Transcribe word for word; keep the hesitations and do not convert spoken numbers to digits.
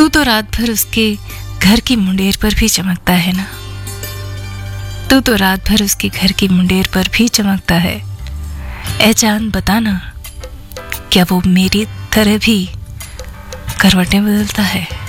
तू तो रात भर उसके घर की मुंडेर पर भी चमकता है ना, तू तो रात भर उसके घर की मुंडेर पर भी चमकता है। ए चांद बताना, क्या वो मेरी तरह भी करवटें बदलता है?